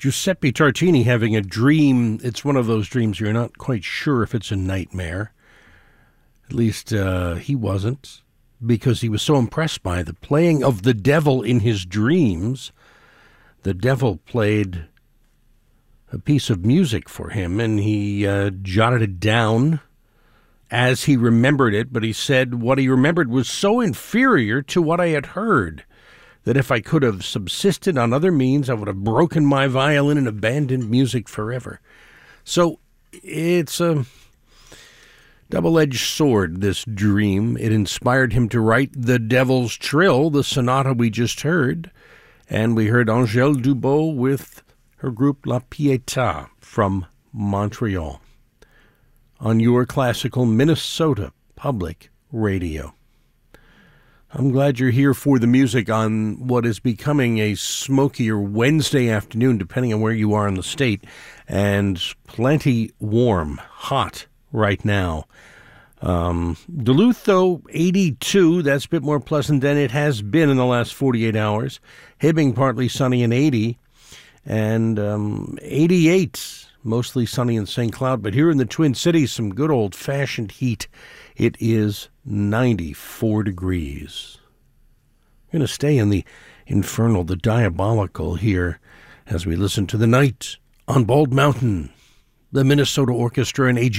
Giuseppe Tartini having a dream. It's one of those dreams you're not quite sure if it's a nightmare. At least he wasn't, because he was so impressed by the playing of the devil in his dreams. The devil played a piece of music for him, and he jotted it down as he remembered it, but he said what he remembered was so inferior to what I had heard that if I could have subsisted on other means, I would have broken my violin and abandoned music forever. So it's a double-edged sword, this dream. It inspired him to write The Devil's Trill, the sonata we just heard, and we heard Angèle Dubot with her group La Pietà from Montreal on your classical Minnesota Public Radio. I'm glad you're here for the music on what is becoming a smokier Wednesday afternoon, depending on where you are in the state, and plenty warm, hot right now. Duluth, though, 82. That's a bit more pleasant than it has been in the last 48 hours. Hibbing, partly sunny and 80. And 88, mostly sunny in St. Cloud. But here in the Twin Cities, some good old-fashioned heat. It is 94 degrees. We're going to stay in the infernal, the diabolical here as we listen to The Night on Bald Mountain, the Minnesota Orchestra and A.G.